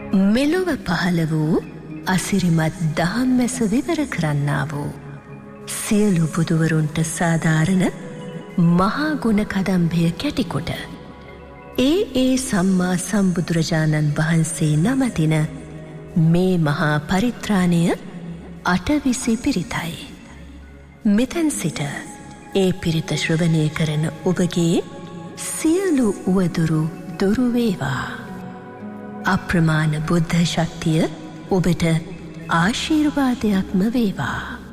මෙලොව පහළ වූ අසිරිමත් දහම් මැස විවර කරන්නා වූ සියලු බුදුවරුන්ට සාධාරණ මහා ගුණ කදම්භය කැටිකොට ඒ සම්මා සම්බුදුරජාණන් වහන්සේ නමදින මේ මහා පරිත්‍රාණය 8 පිරිතයි. මෙතැන් සිට ඒ පිරිත ශ්‍රවණය කරන ඔබගේ සියලු උවදුරු දුරු වේවා. අප්‍රමාණ බුද්ධ ශක්තිය ඔබට ආශිර්වාදයක්ම වේවා.